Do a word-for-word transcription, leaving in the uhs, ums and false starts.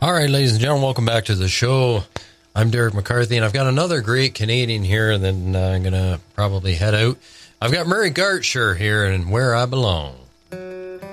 All right, ladies and gentlemen, welcome back to the show. I'm Derek McCarthy, and I've got another great Canadian here, and then uh, I'm going to probably head out. I've got Murray Gartshire here, and Where I Belong.